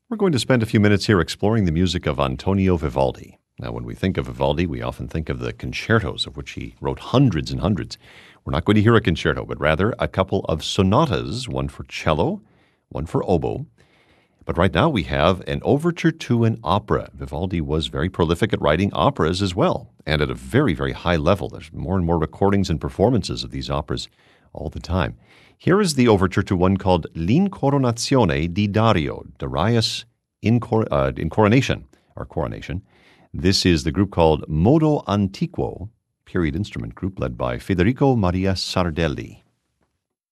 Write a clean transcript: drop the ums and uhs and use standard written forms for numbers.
We're going to spend a few minutes here exploring the music of Antonio Vivaldi. Now, when we think of Vivaldi, we often think of the concertos, of which he wrote hundreds and hundreds. We're not going to hear a concerto, but rather a couple of sonatas, one for cello, one for oboe. But right now we have an overture to an opera. Vivaldi was very prolific at writing operas as well, and at a very, very high level. There's more and more recordings and performances of these operas all the time. Here is the overture to one called L'Incoronazione di Dario, Darius in Coronation. This is the group called Modo Antiquo, period instrument group led by Federico Maria Sardelli.